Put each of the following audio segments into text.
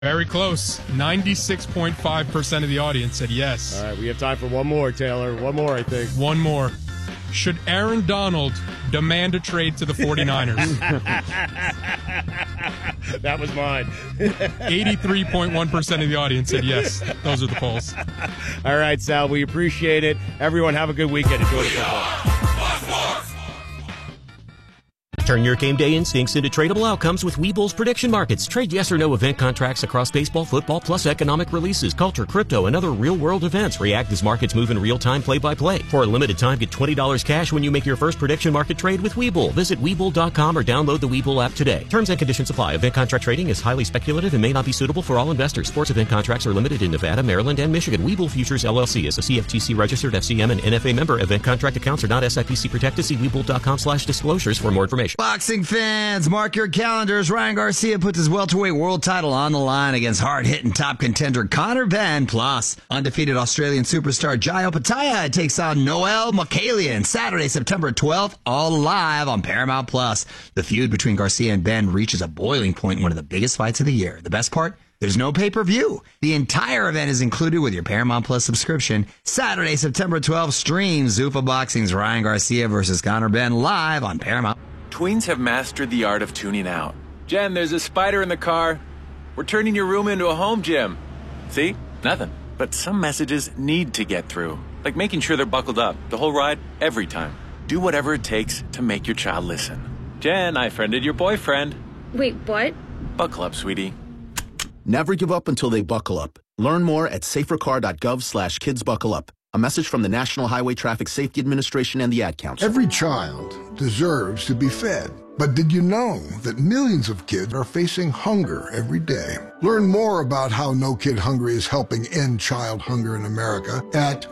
Very close. 96.5% of the audience said yes. All right, we have time for one more, Taylor. One more, I think. One more. Should Aaron Donald demand a trade to the 49ers? That was mine. 83.1% of the audience said yes. Those are the polls. All right, Sal, we appreciate it. Everyone, have a good weekend. Enjoy the football. Turn your game day instincts into tradable outcomes with Webull's prediction markets. Trade yes or no event contracts across baseball, football, plus economic releases, culture, crypto, and other real-world events. React as markets move in real time, play-by-play. For a limited time, get $20 cash when you make your first prediction market trade with Webull. Visit Webull.com or download the Webull app today. Terms and conditions apply. Event contract trading is highly speculative and may not be suitable for all investors. Sports event contracts are limited in Nevada, Maryland, and Michigan. Webull Futures LLC is a CFTC registered FCM and NFA member. Event contract accounts are not SIPC protected. See Webull.com/disclosures for more information. Boxing fans, mark your calendars. Ryan Garcia puts his welterweight world title on the line against hard-hitting top contender Conor Benn. Plus, undefeated Australian superstar Jai Opetaia takes on Noel Mokalian Saturday, September 12th, all live on Paramount Plus. The feud between Garcia and Benn reaches a boiling point in one of the biggest fights of the year. The best part? There's no pay-per-view. The entire event is included with your Paramount Plus subscription. Saturday, September 12th, stream Zuffa Boxing's Ryan Garcia versus Conor Benn live on Paramount. Tweens have mastered the art of tuning out. Jen, there's a spider in the car. We're turning your room into a home gym. See? Nothing. But some messages need to get through. Like making sure they're buckled up the whole ride, every time. Do whatever it takes to make your child listen. Jen, I friended your boyfriend. Wait, what? Buckle up, sweetie. Never give up until they buckle up. Learn more at safercar.gov/kidsbuckleup. A message from the National Highway Traffic Safety Administration and the Ad Council. Every child deserves to be fed. But did you know that millions of kids are facing hunger every day? Learn more about how No Kid Hungry is helping end child hunger in America at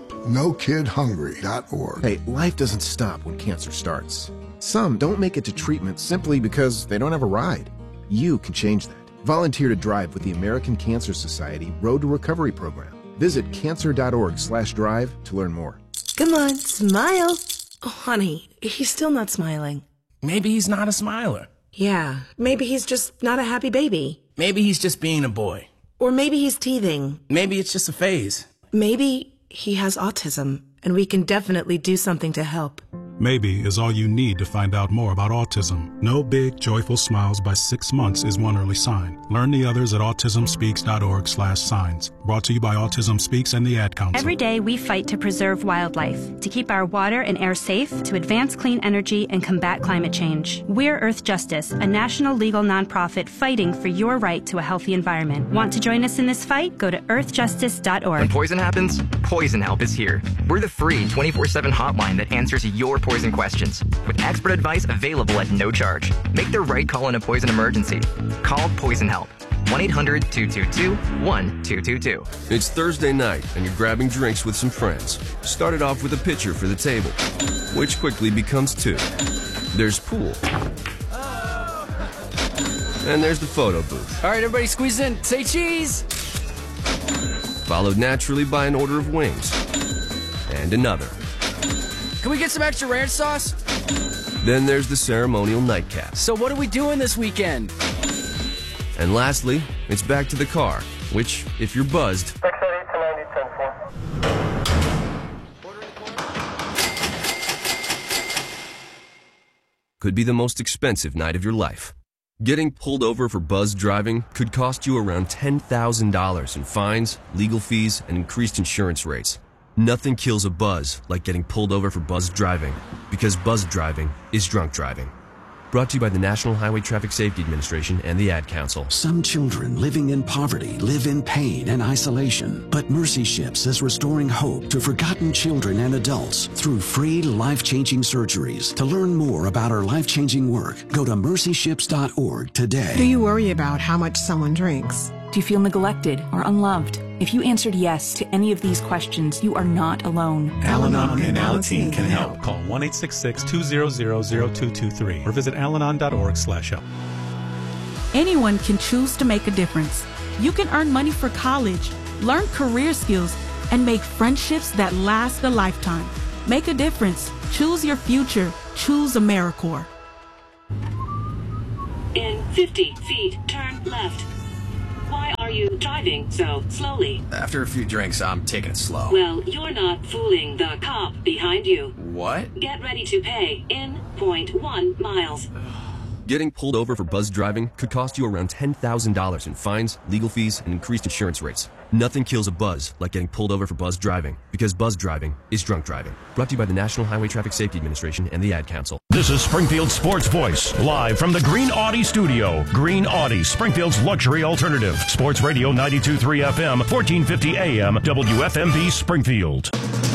helpnokidhungry.org. Hey, life doesn't stop when cancer starts. Some don't make it to treatment simply because they don't have a ride. You can change that. Volunteer to drive with the American Cancer Society Road to Recovery program. Visit cancer.org/drive to learn more. Come on, smile. Oh, honey, he's still not smiling. Maybe he's not a smiler. Yeah, maybe he's just not a happy baby. Maybe he's just being a boy. Or maybe he's teething. Maybe it's just a phase. Maybe he has autism, and we can definitely do something to help. Maybe is all you need to find out more about autism. No big, joyful smiles by 6 months is one early sign. Learn the others at autismspeaks.org/signs. Brought to you by Autism Speaks and the Ad Council. Every day we fight to preserve wildlife, to keep our water and air safe, to advance clean energy and combat climate change. We're Earth Justice, a national legal nonprofit fighting for your right to a healthy environment. Want to join us in this fight? Go to earthjustice.org. When poison happens, Poison Help is here. We're the free 24/7 hotline that answers your poison questions, with expert advice available at no charge. Make the right call in a poison emergency. Call Poison Help. 1-800-222-1222. It's Thursday night, and you're grabbing drinks with some friends. Started off with a pitcher for the table, which quickly becomes two. There's pool. And there's the photo booth. All right, everybody squeeze in. Say cheese! Followed naturally by an order of wings. And another. Can we get some extra ranch sauce? Then there's the ceremonial nightcap. So what are we doing this weekend? And lastly, it's back to the car, which, if you're buzzed, could be the most expensive night of your life. Getting pulled over for buzzed driving could cost you around $10,000 in fines, legal fees, and increased insurance rates. Nothing kills a buzz like getting pulled over for buzzed driving, because buzzed driving is drunk driving. Brought to you by the National Highway Traffic Safety Administration and the Ad Council. Some children living in poverty live in pain and isolation, but Mercy Ships is restoring hope to forgotten children and adults through free life-changing surgeries. To learn more about our life-changing work, go to mercyships.org today. Do you worry about how much someone drinks? Do you feel neglected or unloved? If you answered yes to any of these questions, you are not alone. Al-Anon and Alateen can help. Call 1-866-200-0223 or visit alanon.org/help. Anyone can choose to make a difference. You can earn money for college, learn career skills, and make friendships that last a lifetime. Make a difference. Choose your future. Choose AmeriCorps. In 50 feet, turn left. driving so slowly? After a few drinks, I'm taking it slow. Well, you're not fooling the cop behind you. What? Get ready to pay in 0.1 miles. Getting pulled over for buzz driving could cost you around $10,000 in fines, legal fees, and increased insurance rates. Nothing kills a buzz like getting pulled over for buzz driving, because buzz driving is drunk driving. Brought to you by the National Highway Traffic Safety Administration and the Ad Council. This is Springfield Sports Voice, live from the Green Audi studio. Green Audi, Springfield's luxury alternative. Sports Radio 92.3 FM, 1450 AM, WFMB Springfield.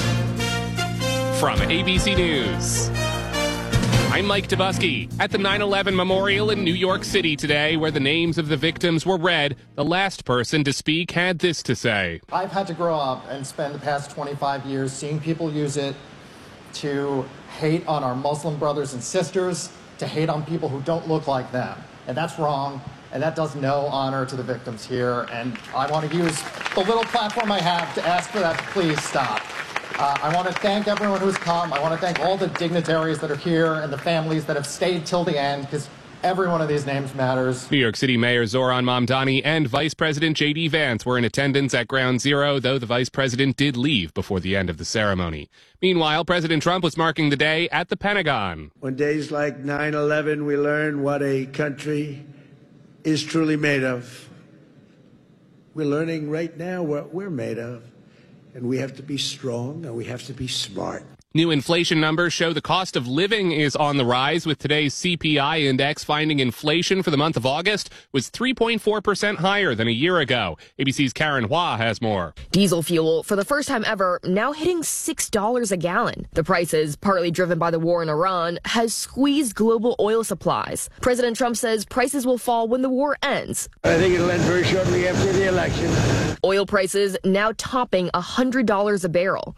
From ABC News, I'm Mike Tobuski. At the 9/11 Memorial in New York City today, where the names of the victims were read, the last person to speak had this to say. I've had to grow up and spend the past 25 years seeing people use it to hate on our Muslim brothers and sisters, to hate on people who don't look like them. And that's wrong, and that does no honor to the victims here. And I want to use the little platform I have to ask for that to please stop. I want to thank everyone who's come. I want to thank all the dignitaries that are here and the families that have stayed till the end, because every one of these names matters. New York City Mayor Zohran Mamdani and Vice President J.D. Vance were in attendance at Ground Zero, though the Vice President did leave before the end of the ceremony. Meanwhile, President Trump was marking the day at the Pentagon. On days like 9/11, we learn what a country is truly made of. We're learning right now what we're made of. And we have to be strong, and we have to be smart. New inflation numbers show the cost of living is on the rise, with today's CPI index finding inflation for the month of August was 3.4% higher than a year ago. ABC's Karen Hua has more. Diesel fuel, for the first time ever, now hitting $6 a gallon. The prices, partly driven by the war in Iran, has squeezed global oil supplies. President Trump says prices will fall when the war ends. I think it'll end very shortly after the election. Oil prices now topping $100 a barrel.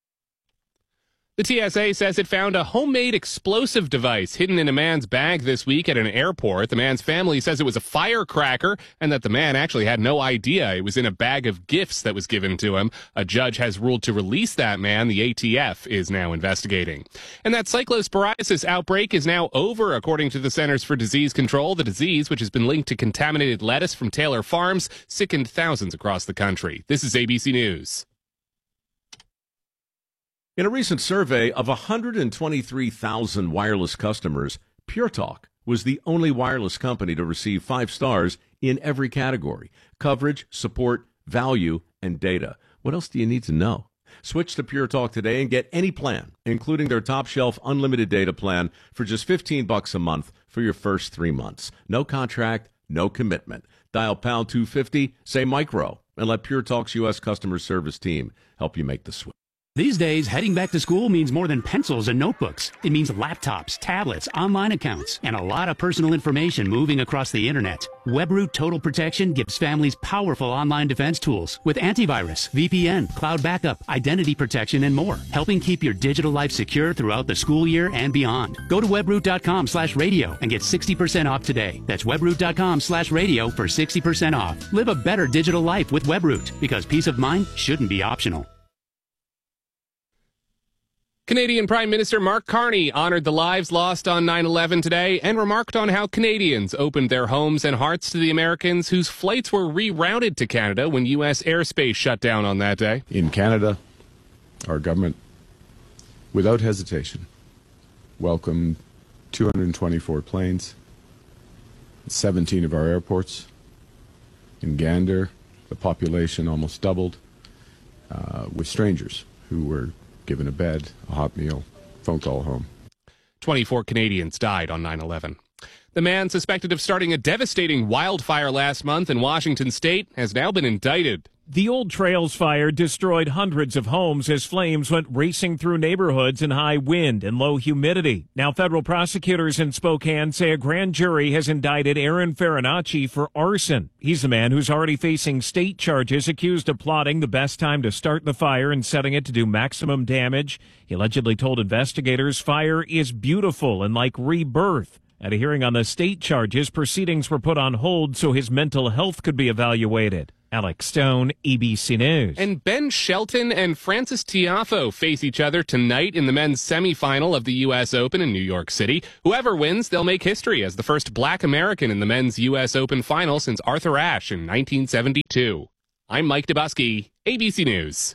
The TSA says it found a homemade explosive device hidden in a man's bag this week at an airport. The man's family says it was a firecracker and that the man actually had no idea it was in a bag of gifts that was given to him. A judge has ruled to release that man. The ATF is now investigating. And that cyclosporiasis outbreak is now over, according to the Centers for Disease Control. The disease, which has been linked to contaminated lettuce from Taylor Farms, sickened thousands across the country. This is ABC News. In a recent survey of 123,000 wireless customers, Pure Talk was the only wireless company to receive 5 stars in every category: coverage, support, value, and data. What else do you need to know? Switch to Pure Talk today and get any plan, including their top-shelf unlimited data plan, for just $15 a month for your first 3 months. No contract, no commitment. Dial pound 250, say micro, and let Pure Talk's U.S. customer service team help you make the switch. These days, heading back to school means more than pencils and notebooks. It means laptops, tablets, online accounts, and a lot of personal information moving across the internet. WebRoot Total Protection gives families powerful online defense tools with antivirus, VPN, cloud backup, identity protection, and more, helping keep your digital life secure throughout the school year and beyond. Go to webroot.com/radio and get 60% off today. That's webroot.com/radio for 60% off. Live a better digital life with WebRoot, because peace of mind shouldn't be optional. Canadian Prime Minister Mark Carney honored the lives lost on 9/11 today and remarked on how Canadians opened their homes and hearts to the Americans whose flights were rerouted to Canada when U.S. airspace shut down on that day. In Canada, our government, without hesitation, welcomed 224 planes, 17 of our airports. In Gander, the population almost doubled, with strangers who were given a bed, a hot meal, phone call home. 24 Canadians died on 9/11. The man suspected of starting a devastating wildfire last month in Washington state has now been indicted. The Old Trails fire destroyed hundreds of homes as flames went racing through neighborhoods in high wind and low humidity. Now, federal prosecutors in Spokane say a grand jury has indicted Aaron Farinacci for arson. He's the man who's already facing state charges, accused of plotting the best time to start the fire and setting it to do maximum damage. He allegedly told investigators fire is beautiful and like rebirth. At a hearing on the state charges, proceedings were put on hold so his mental health could be evaluated. Alex Stone, ABC News. And Ben Shelton and Francis Tiafoe face each other tonight in the men's semifinal of the U.S. Open in New York City. Whoever wins, they'll make history as the first black American in the men's U.S. Open final since Arthur Ashe in 1972. I'm Mike Dubusky, ABC News.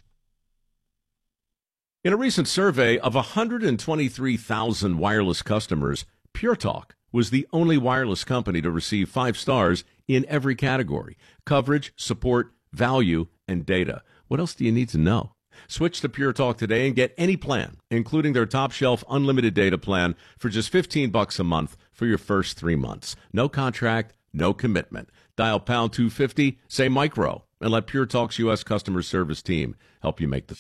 In a recent survey of 123,000 wireless customers, Pure Talk was the only wireless company to receive 5 stars in every category: coverage, support, value, and data. What else do you need to know? Switch to Pure Talk today and get any plan, including their top shelf unlimited data plan, for just $15 a month for your first 3 months. No contract, no commitment. Dial pound 250, say micro, and let Pure Talk's U.S. customer service team help you make the...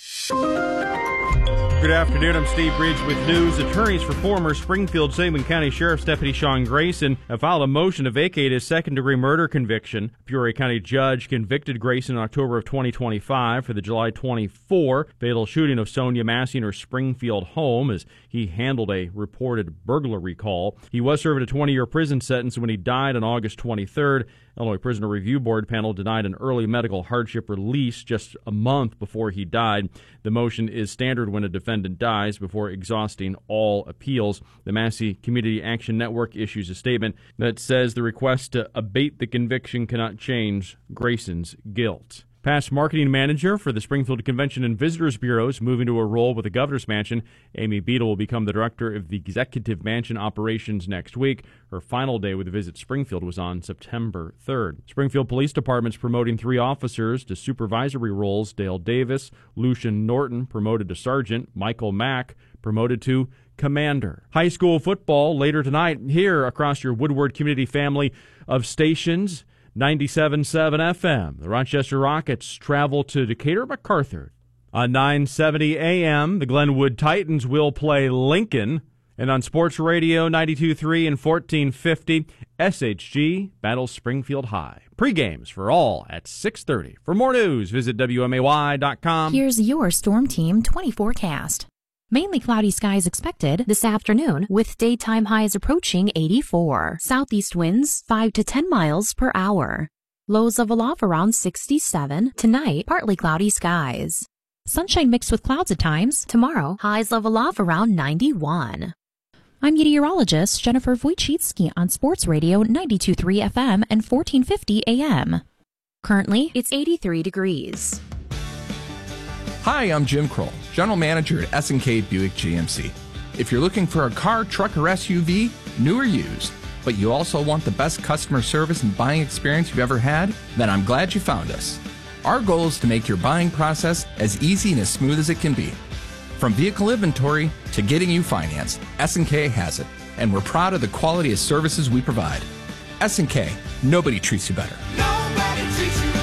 Good afternoon. I'm Steve Bridge with news. Attorneys for former Springfield-Sangamon County Sheriff's Deputy Sean Grayson have filed a motion to vacate his second-degree murder conviction. A Peoria County judge convicted Grayson in October of 2025 for the July 24 fatal shooting of Sonia Massey in her Springfield home as he handled a reported burglary call. He was serving a 20-year prison sentence when he died on August 23rd. Illinois Prisoner Review Board panel denied an early medical hardship release just a month before he died. The motion is standard when a defendant dies before exhausting all appeals. The Massey Community Action Network issues a statement that says the request to abate the conviction cannot change Grayson's guilt. Past marketing manager for the Springfield Convention and Visitors Bureau is moving to a role with the Governor's Mansion. Amy Beadle will become the director of the Executive Mansion operations next week. Her final day with Visit Springfield was on September 3rd. Springfield Police Department's promoting 3 officers to supervisory roles. Dale Davis, Lucian Norton promoted to sergeant, Michael Mack promoted to commander. High school football later tonight here across your Woodward community family of stations. 97.7 FM. The Rochester Rockets travel to Decatur MacArthur. On 9:70 a.m., the Glenwood Titans will play Lincoln. And on Sports Radio 92.3 and 1450, SHG battles Springfield High. Pre-games for all at 6:30. For more news, visit WMAY.com. Here's your Storm Team 20 forecast. Mainly cloudy skies expected this afternoon with daytime highs approaching 84. Southeast winds 5 to 10 miles per hour. Lows level off around 67. Tonight, partly cloudy skies. Sunshine mixed with clouds at times. Tomorrow, highs level off around 91. I'm meteorologist Jennifer Wojcicki on Sports Radio 92.3 FM and 1450 AM. Currently, it's 83 degrees. Hi, I'm Jim Kroll, General Manager at S&K Buick GMC. If you're looking for a car, truck, or SUV, new or used, but you also want the best customer service and buying experience you've ever had, then I'm glad you found us. Our goal is to make your buying process as easy and as smooth as it can be. From vehicle inventory to getting you financed, S&K has it, and we're proud of the quality of services we provide. S&K, nobody treats you better. Nobody treats you better.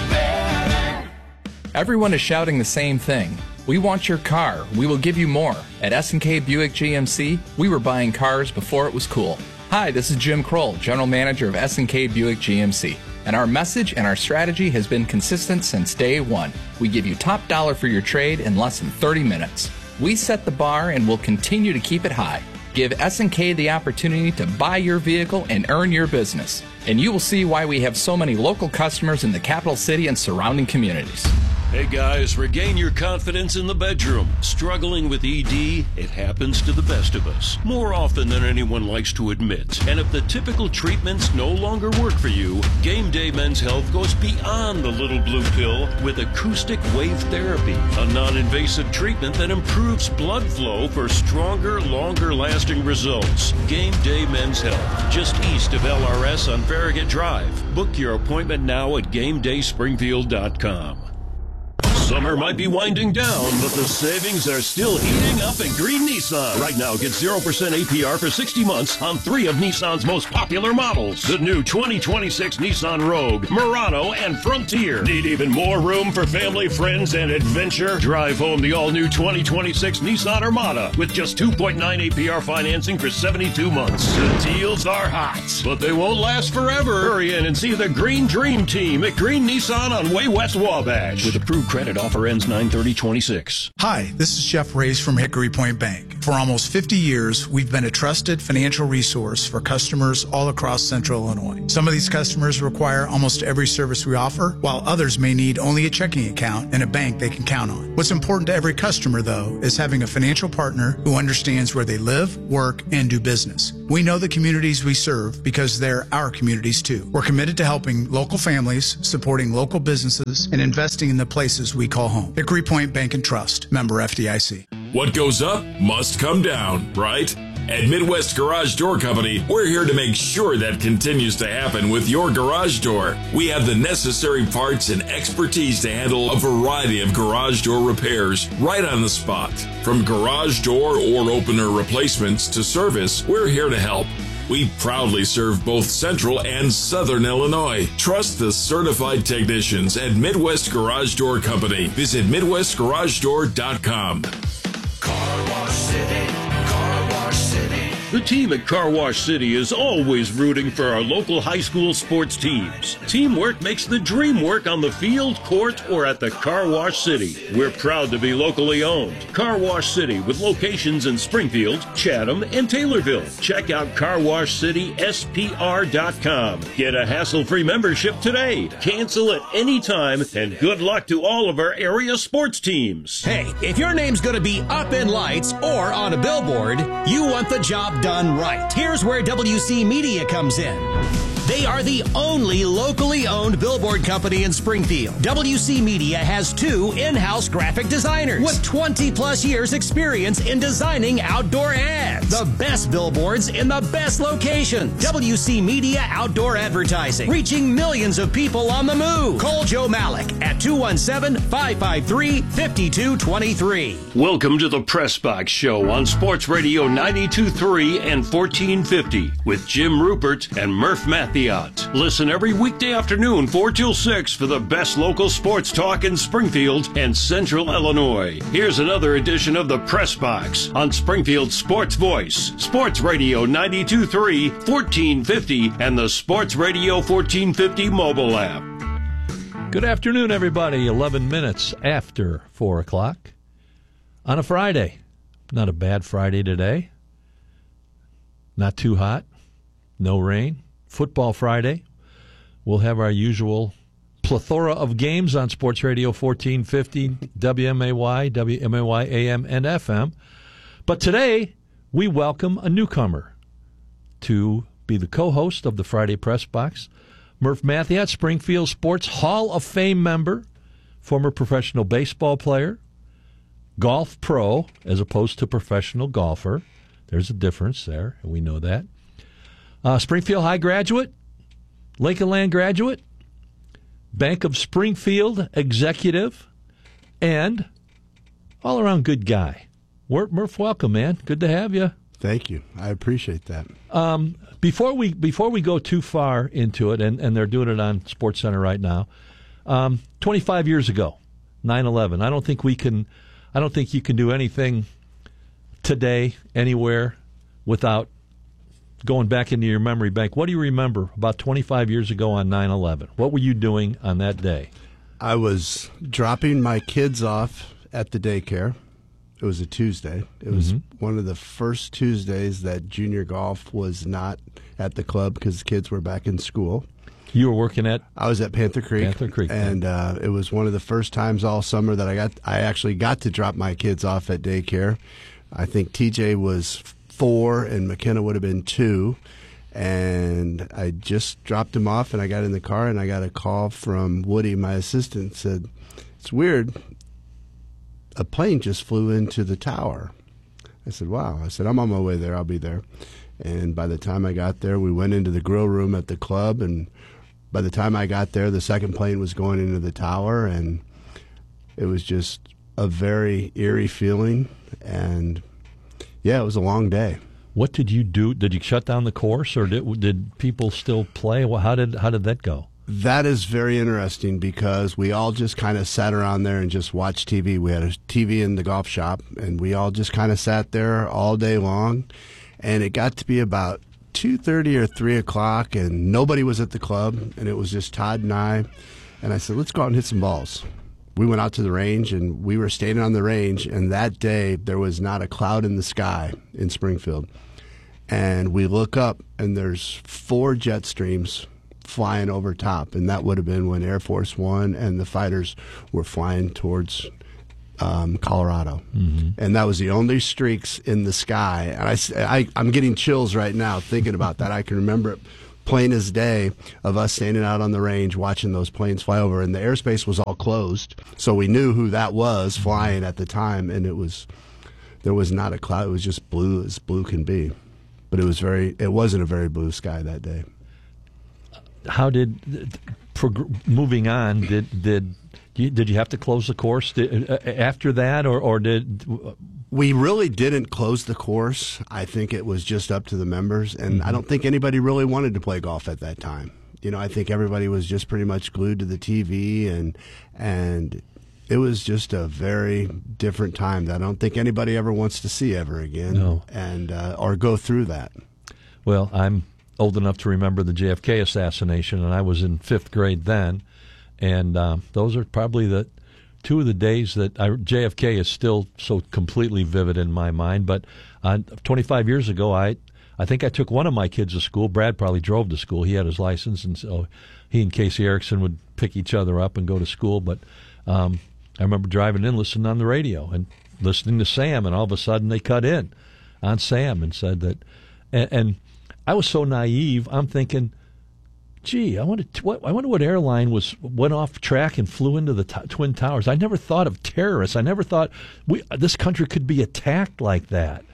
Everyone is shouting the same thing. We want your car. We will give you more. At S&K Buick GMC, we were buying cars before it was cool. Hi, this is Jim Kroll, General Manager of S&K Buick GMC. And our message and our strategy has been consistent since day one. We give you top dollar for your trade in less than 30 minutes. We set the bar and will continue to keep it high. Give S&K the opportunity to buy your vehicle and earn your business. And you will see why we have so many local customers in the capital city and surrounding communities. Hey guys, regain your confidence in the bedroom. Struggling with ED? It happens to the best of us, more often than anyone likes to admit. And if the typical treatments no longer work for you, Game Day Men's Health goes beyond the little blue pill with acoustic wave therapy, a non-invasive treatment that improves blood flow for stronger, longer-lasting results. Game Day Men's Health, just east of LRS on Farragut Drive. Book your appointment now at GameDaySpringfield.com. Summer might be winding down, but the savings are still heating up at Green Nissan. Right now, get 0% APR for 60 months on 3 of Nissan's most popular models. The new 2026 Nissan Rogue, Murano, and Frontier. Need even more room for family, friends, and adventure? Drive home the all-new 2026 Nissan Armada with just 2.9 APR financing for 72 months. The deals are hot, but they won't last forever. Hurry in and see the Green Dream Team at Green Nissan on Way West Wabash. With approved credit, offer ends 9/30/26. Hi, this is Jeff Reyes from Hickory Point Bank. For almost 50 years, we've been a trusted financial resource for customers all across Central Illinois. Some of these customers require almost every service we offer, while others may need only a checking account and a bank they can count on. What's important to every customer, though, is having a financial partner who understands where they live, work, and do business. We know the communities we serve because they're our communities, too. We're committed to helping local families, supporting local businesses, and investing in the places we call home. Hickory Point Bank and Trust, member FDIC. What goes up must come down, right? At Midwest Garage Door Company, we're here to make sure that continues to happen with your garage door. We have the necessary parts and expertise to handle a variety of garage door repairs right on the spot. From garage door or opener replacements to service, we're here to help. We proudly serve both Central and Southern Illinois. Trust the certified technicians at Midwest Garage Door Company. Visit MidwestGarageDoor.com. Car Wash City, Car Wash City. The team at Car Wash City is always rooting for our local high school sports teams. Teamwork makes the dream work on the field, court, or at the Car Wash City. We're proud to be locally owned. Car Wash City with locations in Springfield, Chatham, and Taylorville. Check out carwashcityspr.com. Get a hassle-free membership today. Cancel at any time, and good luck to all of our area sports teams. Hey, if your name's going to be up in lights or on a billboard, you want the job done right. Here's where WC Media comes in. They are the only locally owned billboard company in Springfield. WC Media has 2 in-house graphic designers with 20-plus years experience in designing outdoor ads. The best billboards in the best locations. WC Media Outdoor Advertising, reaching millions of people on the move. Call Joe Malik at 217-553-5223. Welcome to the Press Box Show on Sports Radio 92.3 and 1450 with Jim Rupert and Murph Matthews. Listen every weekday afternoon 4 till 6 for the best local sports talk in Springfield and Central Illinois. Here's another edition of the Press Box on Springfield's Sports Voice, Sports Radio 92.3, 1450, and the Sports Radio 1450 mobile app. Good afternoon, everybody. 11 minutes after 4 o'clock on a Friday. Not a bad Friday today. Not too hot. No rain. Football Friday. We'll have our usual plethora of games on Sports Radio 1450, WMAY, AM, and FM. But today, we welcome a newcomer to be the co-host of the Friday Press Box. Murph Mathiat, Springfield Sports Hall of Fame member, former professional baseball player, golf pro as opposed to professional golfer. There's a difference there, and we know that. Springfield High graduate, Lincoln Land graduate, Bank of Springfield executive, and all-around good guy. Murph, welcome, man. Good to have you. Thank you. I appreciate that. Before we go too far into it, and they're doing it on SportsCenter right now, 25 years ago, 9/11. I don't think you can do anything today, anywhere, without going back into your memory bank. What do you remember about 25 years ago on 9/11? What were you doing on that day? I was dropping my kids off at the daycare. It was a Tuesday. It was one of the first Tuesdays that junior golf was not at the club because the kids were back in school. You were working at? I was at Panther Creek. And it was one of the first times all summer that I actually got to drop my kids off at daycare. I think TJ was 4 and McKenna would have been 2, and I just dropped him off and I got in the car and I got a call from Woody, my assistant, said, "It's weird, a plane just flew into the tower." I said, "Wow." I said, "I'm on my way there, I'll be there." And by the time I got there, we went into the grill room at the club, and by the time I got there, the second plane was going into the tower, and it was just a very eerie feeling. And yeah, it was a long day. What did you do? Did you shut down the course, or did people still play? Well, how did that go? That is very interesting because we all just kind of sat around there and just watched TV. We had a TV in the golf shop, and we all just kind of sat there all day long. And it got to be about 2:30 or 3 o'clock, and nobody was at the club, and it was just Todd and I. And I said, "Let's go out and hit some balls." we went out to the range, and we were standing on the range, and that day there was not a cloud in the sky in Springfield. And we look up, and there's 4 jet streams flying over top, and that would have been when Air Force One and the fighters were flying towards Colorado. And that was the only streaks in the sky. And I'm getting chills right now thinking about that. I can remember it plain as day of us standing out on the range watching those planes fly over, and the airspace was all closed, so we knew who that was flying at the time, and there was not a cloud. It was just blue as blue can be, but it wasn't a very blue sky that day. How did moving on? Did you have to close the course after that, or did? We really didn't close the course. I think it was just up to the members, and I don't think anybody really wanted to play golf at that time. I think everybody was just pretty much glued to the TV, and it was just a very different time that I don't think anybody ever wants to see ever again, and or go through that. Well, I'm old enough to remember the JFK assassination, and I was in 5th grade then, and those are probably the 2 of the days that JFK is still so completely vivid in my mind. But 25 years ago, I think I took one of my kids to school. Brad probably drove to school. He had his license, and so he and Casey Erickson would pick each other up and go to school. But I remember driving in, listening on the radio, and listening to Sam, and all of a sudden they cut in on Sam and said that. And I was so naive, I'm thinking, gee, I wonder what airline went off track and flew into the Twin Towers. I never thought of terrorists. I never thought this country could be attacked like that.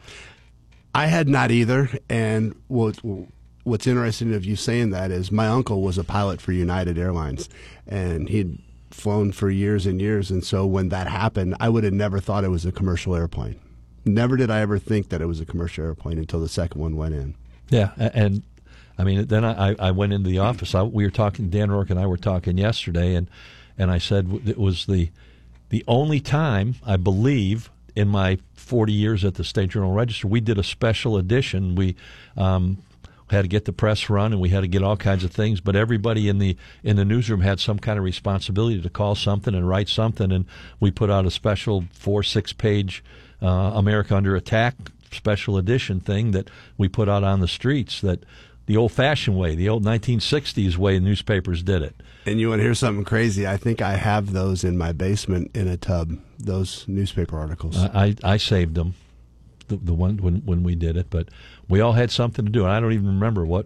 I had not either. And what's interesting of you saying that is my uncle was a pilot for United Airlines, and he'd flown for years and years. And so when that happened, I would have never thought it was a commercial airplane. Never did I ever think that it was a commercial airplane until the second one went in. Yeah, and I mean, then I went into the office. We were talking, Dan Rourke and I were talking yesterday, and I said it was the only time, I believe, in my 40 years at the State Journal Register, we did a special edition. We had to get the press run, and we had to get all kinds of things, but everybody in the newsroom had some kind of responsibility to call something and write something, and we put out a special 4-6 page America Under Attack special edition thing that we put out on the streets, that the old-fashioned way, the old 1960s way newspapers did it. And you want to hear something crazy? I think I have those in my basement in a tub, those newspaper articles. I saved them, the one when we did it, but we all had something to do. And I don't even remember what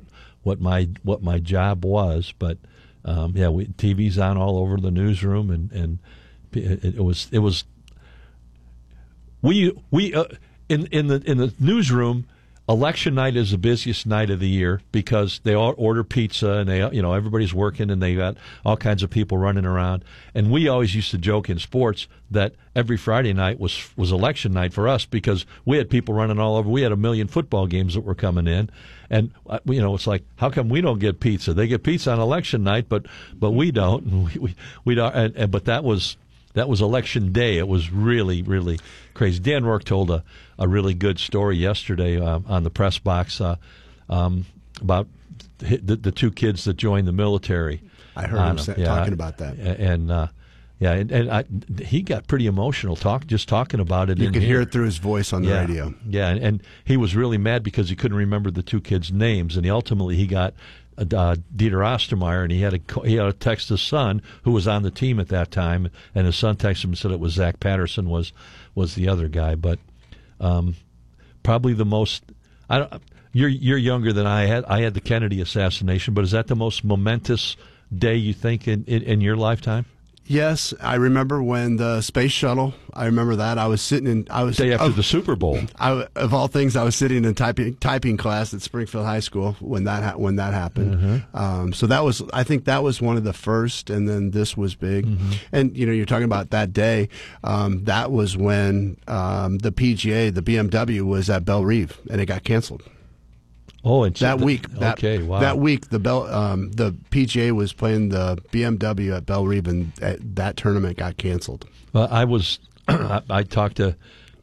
my job was, but TV's on all over the newsroom, and it was in the newsroom. Election night is the busiest night of the year because they all order pizza, and everybody's working, and they got all kinds of people running around. And we always used to joke in sports that every Friday night was election night for us because we had people running all over. We had 1 million football games that were coming in, and it's like, how come we don't get pizza? They get pizza on election night, but we don't. And we don't. But that was election day. It was really, really crazy. Dan Rourke told a really good story yesterday on the press box about the 2 kids that joined the military. I heard him talking about that. And he got pretty emotional just talking about it. You could hear it through his voice on the radio. Yeah, and he was really mad because he couldn't remember the 2 kids' names, and ultimately he got Dieter Ostermeyer, and he had to text his son, who was on the team at that time, and his son texted him and said it was Zach Patterson was the other guy. But probably the most, you're younger than I had. I had the Kennedy assassination, but is that the most momentous day you think in your lifetime? Yes, I remember when the space shuttle. I remember that. I was sitting in. Day after the Super Bowl. Of all things, I was sitting in typing class at Springfield High School when that happened. Mm-hmm. So that was. I think that was one of the first, and then this was big. Mm-hmm. And you're talking about that day. That was when the PGA, the BMW, was at Belle Reve, and it got canceled. Oh, and that week. Wow. That week, the PGA was playing the BMW at Belle Reve, and that tournament got canceled. Well, I talked to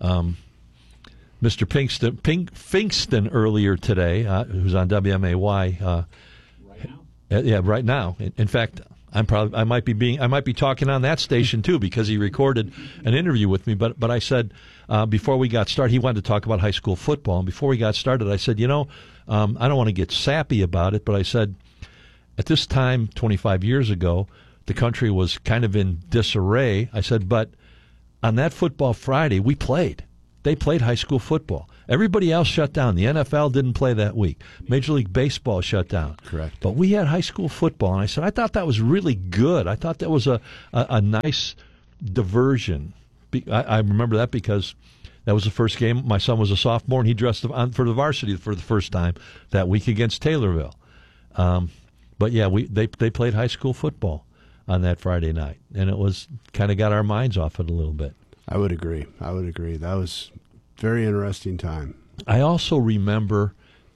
Mr. Finkston earlier today, who's on WMAY. Right now. Yeah, right now. In fact, I might be talking on that station too, because he recorded an interview with me. But I said before we got started, he wanted to talk about high school football, and before we got started, I said, I don't want to get sappy about it, but I said at this time 25 years ago, the country was kind of in disarray. I said, but on that football Friday, we played. They played high school football. Everybody else shut down. The NFL didn't play that week. Major League Baseball shut down. Correct. But we had high school football, and I said, I thought that was really good. I thought that was a nice diversion. I remember that because that was the first game. My son was a sophomore, and he dressed for the varsity for the first time that week against Taylorville. But, yeah, they played high school football on that Friday night, and it was kind of got our minds off it a little bit. I would agree. That was a very interesting time. I also remember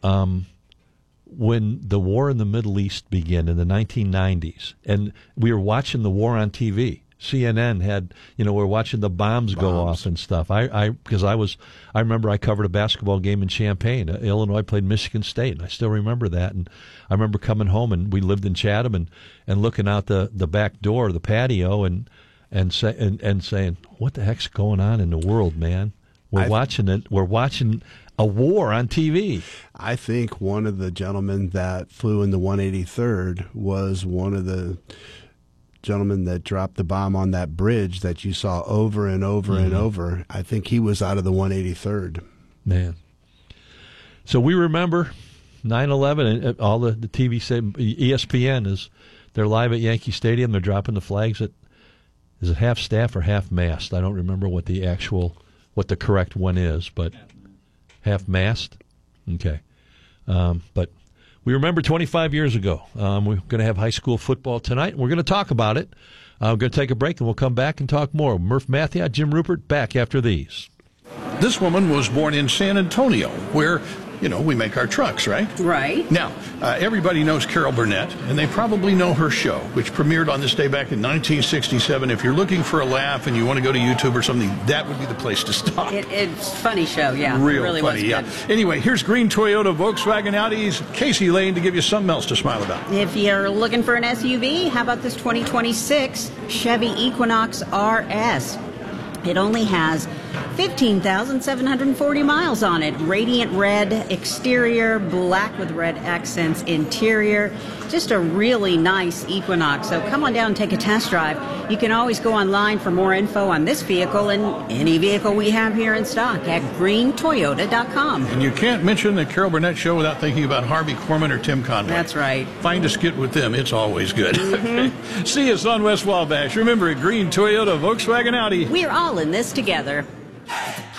when the war in the Middle East began in the 1990s, and we were watching the war on TV. CNN had, we're watching the bombs go off and stuff. I remember I covered a basketball game in Champaign. Illinois played Michigan State, and I still remember that. And I remember coming home, and we lived in Chatham, and looking out the back door, the patio, and saying, what the heck's going on in the world, man? We're watching it. We're watching a war on TV. I think one of the gentlemen that flew in the 183rd was one of the gentlemen that dropped the bomb on that bridge that you saw over and over and over. I think he was out of the 183rd. Man. So we remember 9/11, and all the TV, ESPN they're live at Yankee Stadium. They're dropping the flags at, is it half staff or half mast? I don't remember what the correct one is, but half mast? Okay. But we remember 25 years ago. We're going to have high school football tonight, and we're going to talk about it. We're going to take a break, and we'll come back and talk more. Murph Mathiot, Jim Rupert, back after these. This woman was born in San Antonio, where, we make our trucks, right? Right. Now, everybody knows Carol Burnett, and they probably know her show, which premiered on this day back in 1967. If you're looking for a laugh and you want to go to YouTube or something, that would be the place to stop. It's a funny show, yeah. Real it really funny, was good. yeah. Anyway, here's green Toyota, Volkswagen, Audi's Casey Lane to give you something else to smile about. If you're looking for an SUV, how about this 2026 Chevy Equinox RS? It only has 15,740 miles on it. Radiant red exterior, black with red accents interior. Just a really nice Equinox. So come on down and take a test drive. You can always go online for more info on this vehicle and any vehicle we have here in stock at greentoyota.com. And you can't mention the Carol Burnett Show without thinking about Harvey Korman or Tim Conway. That's right. Find a skit with them. It's always good. Mm-hmm. See us on West Wabash. Remember, at Green Toyota, Volkswagen, Audi. We're all in this together.